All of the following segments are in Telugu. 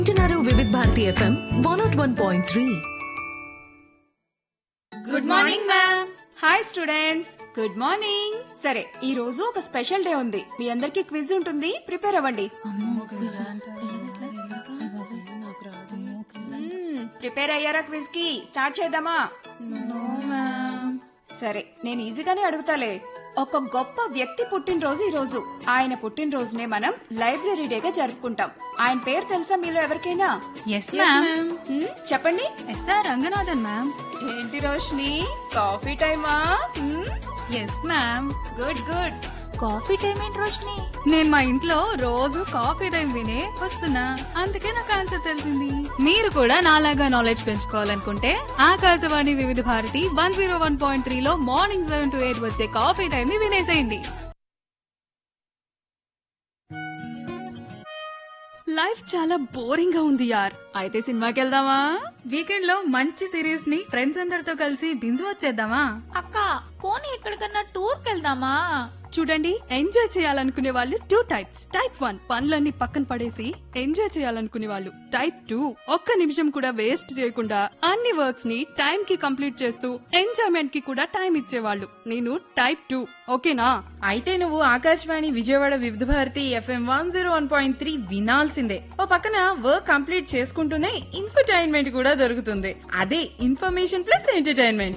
వింటున్నారు Vividh Bharati FM 101.3. Good morning ma'am. Hi students, good morning. సరే, ఈ రోజు ఒక స్పెషల్ డే ఉంది. మీ అందరికి క్విజ్ ఉంటుంది, ప్రిపేర్ అవ్వండి. ప్రిపేర్ అయ్యారా క్విజ్ కి? స్టార్ట్ చేద్దామా? సరే, నేను ఈజీగానే అడుగుతాలే. ఒక గొప్ప వ్యక్తి పుట్టినరోజు ఈ రోజు. ఆయన పుట్టినరోజునే మనం లైబ్రరీ డేగా జరుపుకుంటాం. ఆయన పేరు తెలుసా మీలో ఎవరికైనా? చెప్పండి. SR Ranganathan ma'am. ఏంటి రోష్ని, కాఫీ టైమా? Yes ma'am. Good good. Coffee time ఏంటి రోషిని? నేను మా ఇంట్లో రోజు కాఫీ టైం వినే వస్తున్నా, అందుకే నాకు ఆన్సర్ తెలిసింది. మీరు కూడా నాలాగా నాలెడ్జ్ పెంచుకోవాలనుకుంటే ఆకాశవాణి వివిధ భారతి 101.3 లో మార్నింగ్ 7 to 8 వచ్చే కాఫీ టైం ని వినేసేయండి. లైఫ్ చాలా బోరింగ్ గా ఉంది యార్. అయితే సినిమాకి వెళ్దామా? వీకెండ్ లో మంచి సిరీస్ ని ఫ్రెండ్స్ అందరితో కలిసి బింజ్ వచ్చేద్దామా? అక్క పోనీ ఎక్కడికన్నా టూర్ కెళ్దామా? చూడండి, ఎంజాయ్ చేయాలనుకునే వాళ్ళు 2 టైప్స్. టైప్ 1 పనులన్నీ పక్కన పడేసి ఎంజాయ్ చేయాలనుకునే వాళ్ళు. టైప్ 2 ఒక్క నిమిషం కూడా వేస్ట్ చేయకుండా అన్ని వర్క్స్ ని టైం కి కంప్లీట్ చేస్తూ ఎంజాయ్మెంట్ కి కూడా టైం ఇచ్చేవాళ్ళు. నేను టైప్ 2. ఓకేనా? అయితే నువ్వు ఆకాశవాణి విజయవాడ వివిధ భారతి ఎఫ్ఎం 101.3 వినాల్సిందే. ఓ పక్కన వర్క్ కంప్లీట్ చేసుకుంటూనే ఇన్ఫర్టైన్మెంట్ కూడా దొరుకుతుంది. అదే ఇన్ఫర్మేషన్ ప్లస్ ఎంటర్టైన్మెంట్.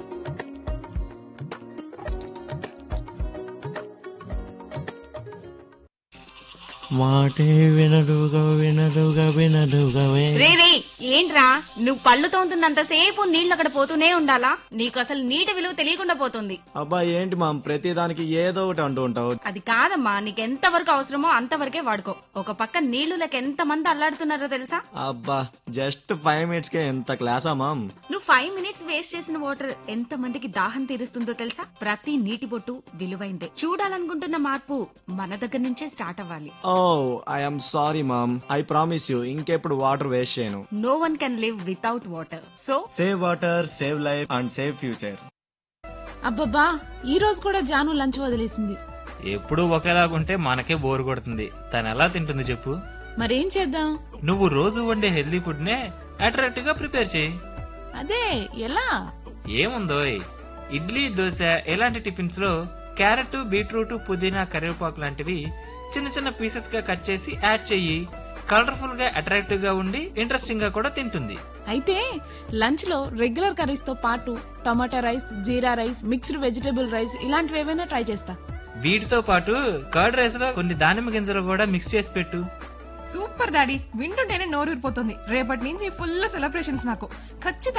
మాటే వినడుగా వినడుగా వినడుగవే. రే ఏంట్రా, నువ్వు పళ్ళు తోముతున్నంతసేపు నీళ్ళు అక్కడ పోతూనే ఉండాలా? నీకు అసలు నీటి విలువ తెలియకుండా పోతుంది. అబ్బా ఏంటి మామ్, ప్రతిదానికి ఏదో ఒకటి అంటూ ఉంటావు. అది కాదమ్మా, నీకెంత వరకు అవసరమో అంతవరకే వాడుకో. ఒక పక్క నీళ్లు లెక్క ఎంత మంది అల్లాడుతున్నారో తెలుసా? అబ్బా జస్ట్ 5 minutes కే ఎంత క్లాసా మామ్. నువ్వు 5 minutes వేస్ట్ చేసిన వాటర్ ఎంత మందికి దాహం తీరుస్తుందో తెలుసా? ప్రతి నీటి బొట్టు విలువైందే. చూడాలనుకుంటున్న మార్పు మన దగ్గర నుంచే స్టార్ట్ అవ్వాలి. ఓ I'm sorry ma'am, I promise you ఇంకెప్పుడు వాటర్ వేస్ట్ చేయను. No one can live without water. So save water, save life and save future. అబ్బబ్బా, ఈ రోజు కూడా జాను లంచ్ వదిలేసింది. ఎప్పుడూ ఒకేలాగుంటే మనకే బోర్ కొడుతుంది. తను ఎలా తింటుంది చెప్పు? మరేం చేద్దాం? నువ్వు రోజు వండే హెల్దీ ఫుడ్ నే అట్రాక్టివ్ గా ప్రిపేర్ చేయి. అదే ఎలా? ఏముందోయ్, ఇడ్లీ, దోశ ఇలాంటి టిఫిన్స్ లో క్యారెట్, బీట్రూట్, పుదీనా, కరివేపాకు లాంటివి చిన్న చిన్న పీసెస్ గా కట్ చేసి యాడ్ చెయ్యి. కలర్ఫుల్ గా అట్రాక్టివ్ గా ఉండి ఇంట్రెస్టింగ్ గా కూడా తింటుంది. అయితే లంచ్ లో రెగ్యులర్ కర్రీస్ తో పాటు టమాటా రైస్, జీరా రైస్, మిక్స్డ్ వెజిటేబుల్ రైస్ ఇలాంటివి ఏమైనా ట్రై చేస్తా. వీటితో పాటు కర్డ్ రైస్ లో కొన్ని దానిమ్మ గింజలు కూడా మిక్స్ చేసి పెట్టు. సూపర్ డాడీ, వింటుంటేనే నోరూరిపోతుంది. రేపటి నుంచి ఫుల్ సెలబ్రేషన్స్ నాకు. ఖచ్చితంగా